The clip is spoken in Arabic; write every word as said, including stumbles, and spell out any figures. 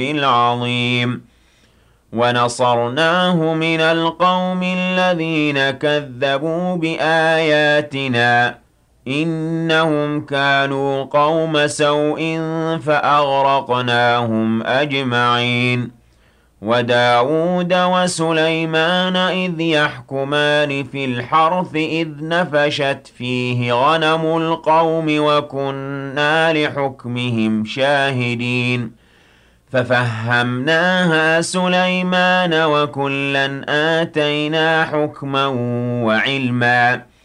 العظيم ونصرناه من القوم الذين كذبوا بآياتنا إنهم كانوا قوم سوء فأغرقناهم أجمعين وداود وسليمان إذ يحكمان في الحرث إذ نفشت فيه غنم القوم وكنا لحكمهم شاهدين ففهمناها سليمان وكلا آتينا حكما وعلما